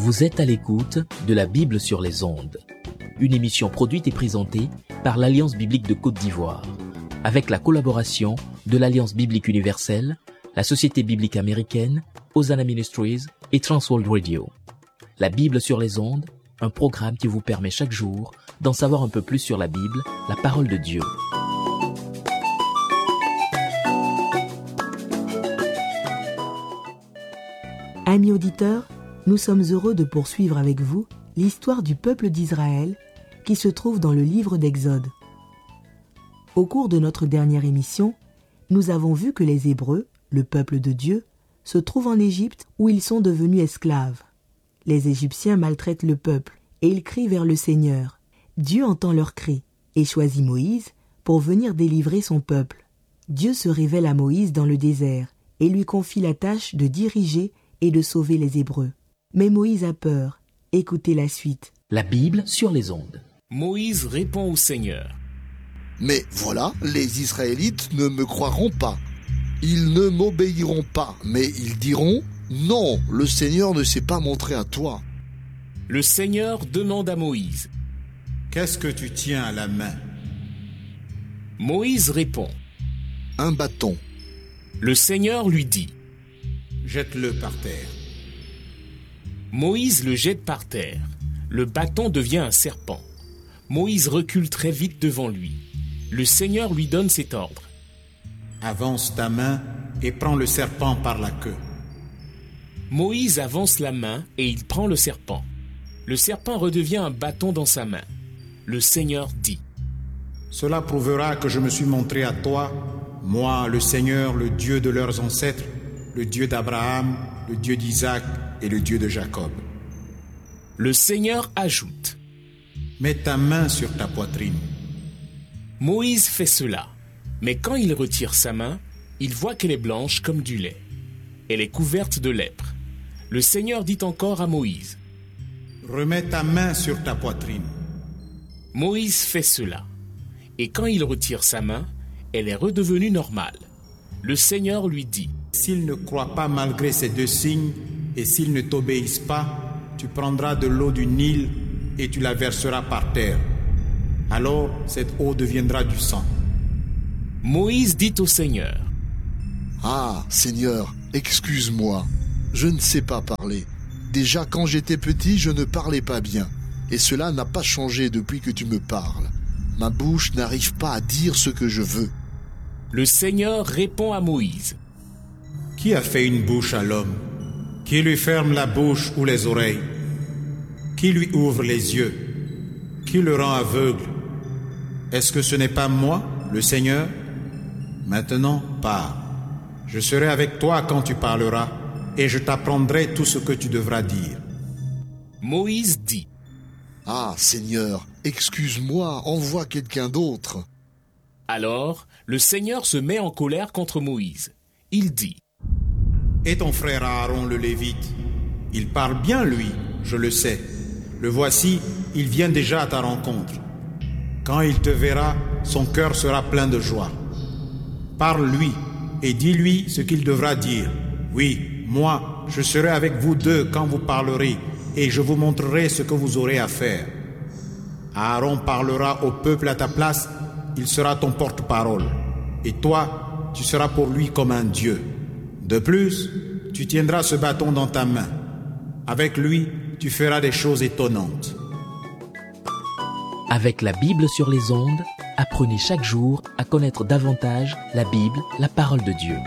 Vous êtes à l'écoute de la Bible sur les ondes, une émission produite et présentée par l'Alliance biblique de Côte d'Ivoire, avec la collaboration de l'Alliance biblique universelle, la Société biblique américaine, Hosanna Ministries et Transworld Radio. La Bible sur les ondes, un programme qui vous permet chaque jour d'en savoir un peu plus sur la Bible, la parole de Dieu. Amis auditeurs, nous sommes heureux de poursuivre avec vous l'histoire du peuple d'Israël qui se trouve dans le livre d'Exode. Au cours de notre dernière émission, nous avons vu que les Hébreux, le peuple de Dieu, se trouvent en Égypte où ils sont devenus esclaves. Les Égyptiens maltraitent le peuple et ils crient vers le Seigneur. Dieu entend leurs cris et choisit Moïse pour venir délivrer son peuple. Dieu se révèle à Moïse dans le désert et lui confie la tâche de diriger et de sauver les Hébreux. Mais Moïse a peur. Écoutez la suite. La Bible sur les ondes. Moïse répond au Seigneur. Mais voilà, les Israélites ne me croiront pas. Ils ne m'obéiront pas, mais ils diront « Non, le Seigneur ne s'est pas montré à toi. » Le Seigneur demande à Moïse. Qu'est-ce que tu tiens à la main? Moïse répond. Un bâton. Le Seigneur lui dit. Jette-le par terre. Moïse le jette par terre. Le bâton devient un serpent. Moïse recule très vite devant lui. Le Seigneur lui donne cet ordre. Avance ta main et prends le serpent par la queue. Moïse avance la main et il prend le serpent. Le serpent redevient un bâton dans sa main. Le Seigneur dit. Cela prouvera que je me suis montré à toi, moi, le Seigneur, le Dieu de leurs ancêtres, le Dieu d'Abraham, le Dieu d'Isaac et le Dieu de Jacob. Le Seigneur ajoute. Mets ta main sur ta poitrine. Moïse fait cela, mais quand il retire sa main, il voit qu'elle est blanche comme du lait. Elle est couverte de lèpre. Le Seigneur dit encore à Moïse. Remets ta main sur ta poitrine. Moïse fait cela, et quand il retire sa main, elle est redevenue normale. Le Seigneur lui dit. S'ils ne croient pas malgré ces deux signes, et s'ils ne t'obéissent pas, tu prendras de l'eau du Nil et tu la verseras par terre. Alors cette eau deviendra du sang. Moïse dit au Seigneur. Ah, Seigneur, excuse-moi, je ne sais pas parler. Déjà quand j'étais petit, je ne parlais pas bien. Et cela n'a pas changé depuis que tu me parles. Ma bouche n'arrive pas à dire ce que je veux. Le Seigneur répond à Moïse. Qui a fait une bouche à l'homme? Qui lui ferme la bouche ou les oreilles? Qui lui ouvre les yeux? Qui le rend aveugle? Est-ce que ce n'est pas moi, le Seigneur? Maintenant, parle. Je serai avec toi quand tu parleras, et je t'apprendrai tout ce que tu devras dire. Moïse dit. Ah, Seigneur, excuse-moi, envoie quelqu'un d'autre. Alors, le Seigneur se met en colère contre Moïse. Il dit. Et ton frère Aaron le Lévite? Il parle bien, lui, je le sais. Le voici, il vient déjà à ta rencontre. Quand il te verra, son cœur sera plein de joie. Parle-lui et dis-lui ce qu'il devra dire. Oui, moi, je serai avec vous deux quand vous parlerez, et je vous montrerai ce que vous aurez à faire. Aaron parlera au peuple à ta place, il sera ton porte-parole. Et toi, tu seras pour lui comme un Dieu. De plus, tu tiendras ce bâton dans ta main. Avec lui, tu feras des choses étonnantes. Avec la Bible sur les ondes, apprenez chaque jour à connaître davantage la Bible, la parole de Dieu.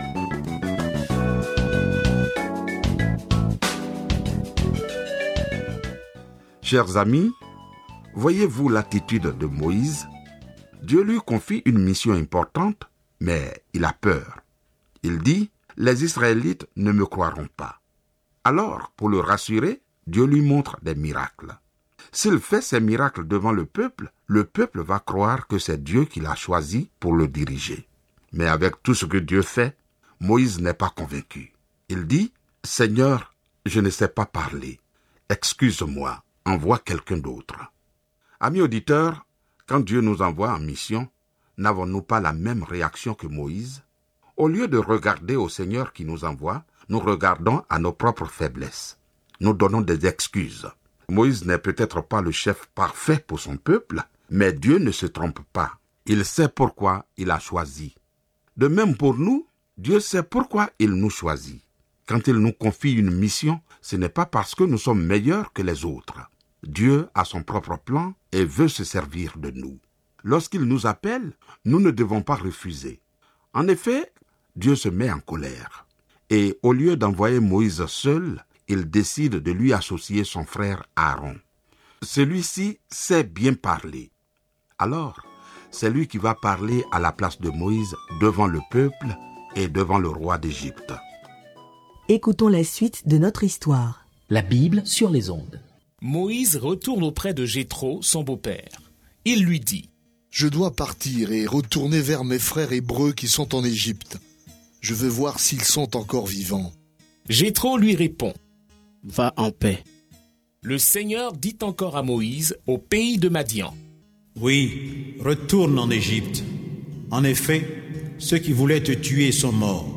Chers amis, voyez-vous l'attitude de Moïse? Dieu lui confie une mission importante, mais il a peur. Il dit, les Israélites ne me croiront pas. Alors, pour le rassurer, Dieu lui montre des miracles. S'il fait ces miracles devant le peuple va croire que c'est Dieu qui l'a choisi pour le diriger. Mais avec tout ce que Dieu fait, Moïse n'est pas convaincu. Il dit, « Seigneur, je ne sais pas parler. Excuse-moi, envoie quelqu'un d'autre. » Amis auditeurs, quand Dieu nous envoie en mission, n'avons-nous pas la même réaction que Moïse? Au lieu de regarder au Seigneur qui nous envoie, nous regardons à nos propres faiblesses. nous donnons des excuses. Moïse n'est peut-être pas le chef parfait pour son peuple, mais Dieu ne se trompe pas. Il sait pourquoi il a choisi. De même pour nous, Dieu sait pourquoi il nous choisit. Quand il nous confie une mission, ce n'est pas parce que nous sommes meilleurs que les autres. Dieu a son propre plan et veut se servir de nous. Lorsqu'il nous appelle, nous ne devons pas refuser. En effet, Dieu se met en colère. Et au lieu d'envoyer Moïse seul, il décide de lui associer son frère Aaron. Celui-ci sait bien parler. Alors, c'est lui qui va parler à la place de Moïse devant le peuple et devant le roi d'Égypte. Écoutons la suite de notre histoire. La Bible sur les ondes. Moïse retourne auprès de Jéthro, son beau-père. Il lui dit: Je dois partir et retourner vers mes frères hébreux qui sont en Égypte. Je veux voir s'ils sont encore vivants. Jéthro lui répond: Va en paix. Le Seigneur dit encore à Moïse au pays de Madian: Oui, retourne en Égypte. En effet, ceux qui voulaient te tuer sont morts.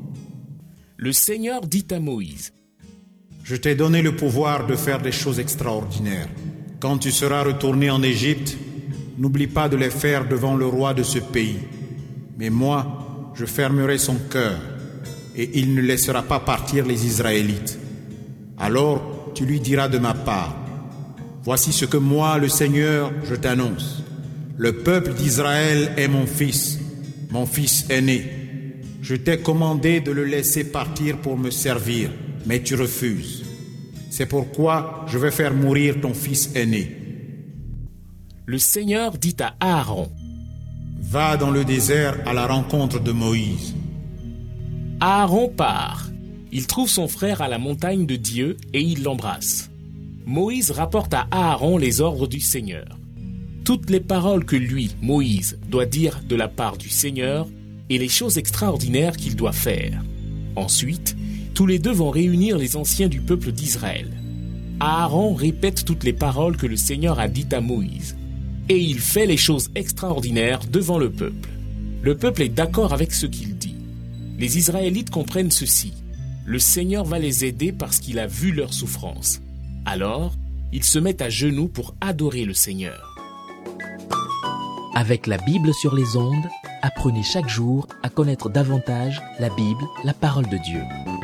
Le Seigneur dit à Moïse: Je t'ai donné le pouvoir de faire des choses extraordinaires. Quand tu seras retourné en Égypte, n'oublie pas de les faire devant le roi de ce pays. Mais moi, je fermerai son cœur, et il ne laissera pas partir les Israélites. Alors tu lui diras de ma part: Voici ce que moi, le Seigneur, je t'annonce. Le peuple d'Israël est mon fils aîné. Je t'ai commandé de le laisser partir pour me servir, mais tu refuses. C'est pourquoi je vais faire mourir ton fils aîné. Le Seigneur dit à Aaron: Va dans le désert à la rencontre de Moïse. Aaron part. Il trouve son frère à la montagne de Dieu et il l'embrasse. Moïse rapporte à Aaron les ordres du Seigneur. Toutes les paroles que lui, Moïse, doit dire de la part du Seigneur et les choses extraordinaires qu'il doit faire. Ensuite, tous les deux vont réunir les anciens du peuple d'Israël. Aaron répète toutes les paroles que le Seigneur a dites à Moïse. Et il fait les choses extraordinaires devant le peuple. Le peuple est d'accord avec ce qu'il dit. Les Israélites comprennent ceci. Le Seigneur va les aider parce qu'il a vu leur souffrance. Alors, ils se mettent à genoux pour adorer le Seigneur. Avec la Bible sur les ondes, apprenez chaque jour à connaître davantage la Bible, la parole de Dieu.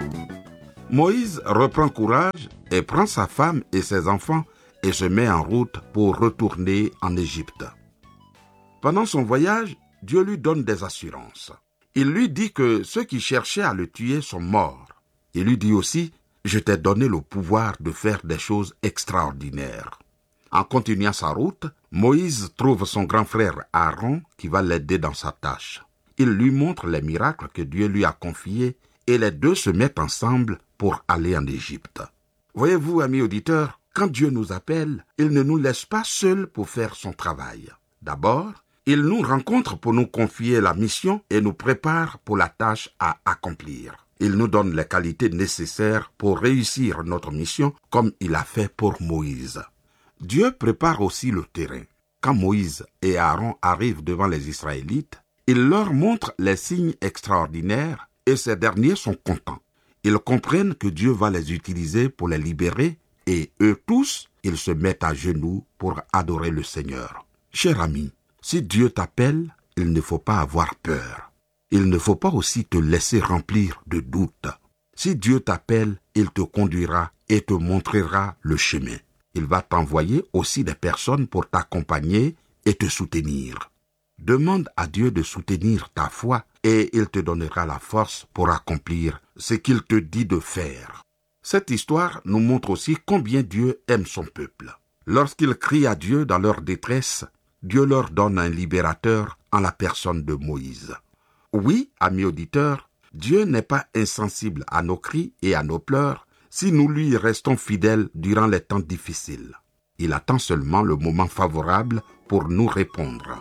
Moïse reprend courage et prend sa femme et ses enfants et se met en route pour retourner en Égypte. Pendant son voyage, Dieu lui donne des assurances. Il lui dit que ceux qui cherchaient à le tuer sont morts. Il lui dit aussi: Je t'ai donné le pouvoir de faire des choses extraordinaires. En continuant sa route, Moïse trouve son grand frère Aaron qui va l'aider dans sa tâche. Il lui montre les miracles que Dieu lui a confiés et les deux se mettent ensemble pour aller en Égypte. Voyez-vous, amis auditeurs, quand Dieu nous appelle, il ne nous laisse pas seuls pour faire son travail. D'abord, il nous rencontre pour nous confier la mission et nous prépare pour la tâche à accomplir. Il nous donne les qualités nécessaires pour réussir notre mission comme il a fait pour Moïse. Dieu prépare aussi le terrain. Quand Moïse et Aaron arrivent devant les Israélites, il leur montre les signes extraordinaires et ces derniers sont contents. Ils comprennent que Dieu va les utiliser pour les libérer et eux tous, ils se mettent à genoux pour adorer le Seigneur. Cher ami, si Dieu t'appelle, il ne faut pas avoir peur. Il ne faut pas aussi te laisser remplir de doutes. Si Dieu t'appelle, il te conduira et te montrera le chemin. Il va t'envoyer aussi des personnes pour t'accompagner et te soutenir. Demande à Dieu de soutenir ta foi et il te donnera la force pour accomplir ce qu'il te dit de faire. Cette histoire nous montre aussi combien Dieu aime son peuple. Lorsqu'ils crient à Dieu dans leur détresse, Dieu leur donne un libérateur en la personne de Moïse. Oui, amis auditeurs, Dieu n'est pas insensible à nos cris et à nos pleurs si nous lui restons fidèles durant les temps difficiles. Il attend seulement le moment favorable pour nous répondre.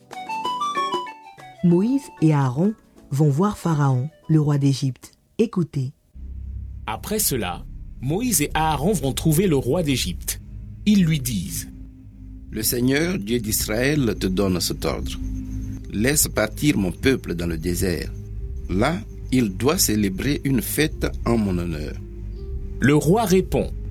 Moïse et Aaron vont voir Pharaon, le roi d'Égypte. Écoutez. Après cela, Moïse et Aaron vont trouver le roi d'Égypte. Ils lui disent: Le Seigneur, Dieu d'Israël, te donne cet ordre. Laisse partir mon peuple dans le désert. Là, il doit célébrer une fête en mon honneur. Le roi répond: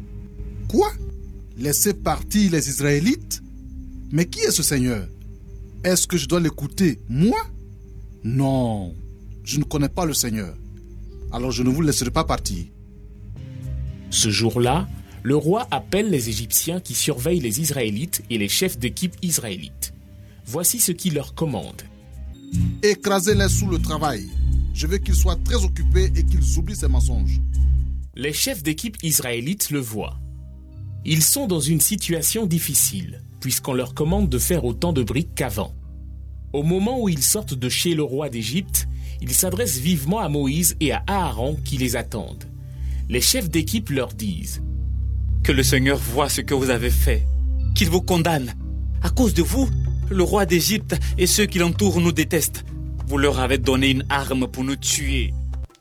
Quoi? Laisser partir les Israélites? Mais qui est ce Seigneur? Est-ce que je dois l'écouter, moi? Non, je ne connais pas le Seigneur. Alors je ne vous laisserai pas partir. Ce jour-là, le roi appelle les Égyptiens qui surveillent les Israélites et les chefs d'équipe israélites. Voici ce qu'il leur commande. Écrasez-les sous le travail. Je veux qu'ils soient très occupés et qu'ils oublient ces mensonges. Les chefs d'équipe israélites le voient. Ils sont dans une situation difficile, puisqu'on leur commande de faire autant de briques qu'avant. Au moment où ils sortent de chez le roi d'Égypte, ils s'adressent vivement à Moïse et à Aaron qui les attendent. Les chefs d'équipe leur disent: Que le Seigneur voie ce que vous avez fait, qu'il vous condamne. À cause de vous, le roi d'Égypte et ceux qui l'entourent nous détestent. Vous leur avez donné une arme pour nous tuer.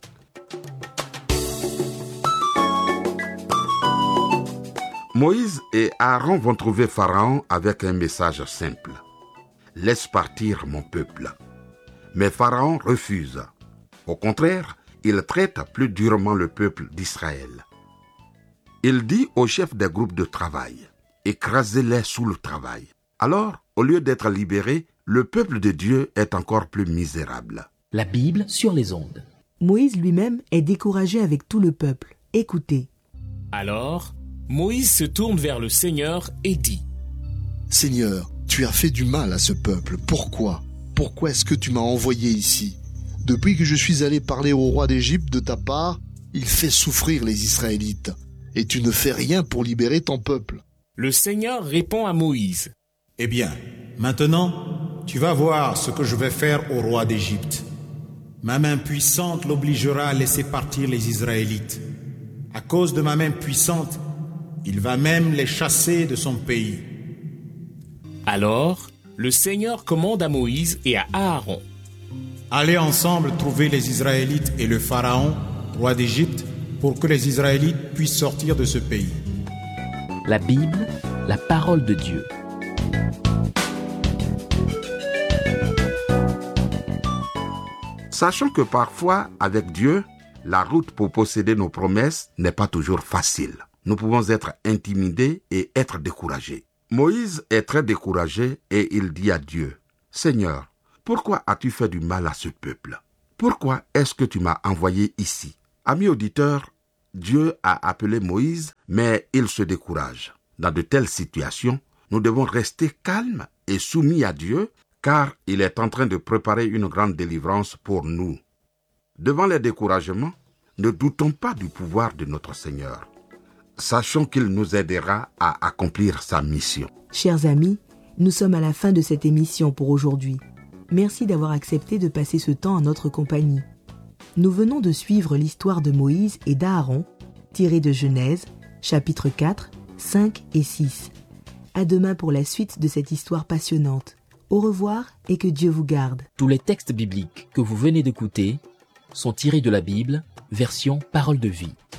Moïse et Aaron vont trouver Pharaon avec un message simple. Laisse partir mon peuple. Mais Pharaon refuse. Au contraire, il traite plus durement le peuple d'Israël. Il dit aux chefs des groupes de travail: écrasez-les sous le travail. Alors, au lieu d'être libéré, le peuple de Dieu est encore plus misérable. La Bible sur les ondes. Moïse lui-même est découragé avec tout le peuple. Écoutez. Alors, Moïse se tourne vers le Seigneur et dit: Seigneur, tu as fait du mal à ce peuple. Pourquoi? Pourquoi est-ce que tu m'as envoyé ici? Depuis que je suis allé parler au roi d'Égypte de ta part, il fait souffrir les Israélites. Et tu ne fais rien pour libérer ton peuple. Le Seigneur répond à Moïse: Eh bien, maintenant, tu vas voir ce que je vais faire au roi d'Égypte. Ma main puissante l'obligera à laisser partir les Israélites. À cause de ma main puissante, il va même les chasser de son pays. Alors, le Seigneur commande à Moïse et à Aaron: Allez ensemble trouver les Israélites et le Pharaon, roi d'Égypte, pour que les Israélites puissent sortir de ce pays. La Bible, la parole de Dieu. Sachant que parfois, avec Dieu, la route pour posséder nos promesses n'est pas toujours facile. Nous pouvons être intimidés et être découragés. Moïse est très découragé et il dit à Dieu: Seigneur, pourquoi as-tu fait du mal à ce peuple? Pourquoi est-ce que tu m'as envoyé ici? Amis auditeurs, Dieu a appelé Moïse, mais il se décourage. Dans de telles situations, nous devons rester calmes et soumis à Dieu, car il est en train de préparer une grande délivrance pour nous. Devant les découragements, ne doutons pas du pouvoir de notre Seigneur. Sachons qu'il nous aidera à accomplir sa mission. Chers amis, nous sommes à la fin de cette émission pour aujourd'hui. Merci d'avoir accepté de passer ce temps en notre compagnie. Nous venons de suivre l'histoire de Moïse et d'Aaron, tirée de Genèse, chapitres 4, 5 et 6. À demain pour la suite de cette histoire passionnante. Au revoir et que Dieu vous garde. Tous les textes bibliques que vous venez d'écouter sont tirés de la Bible, version Parole de vie.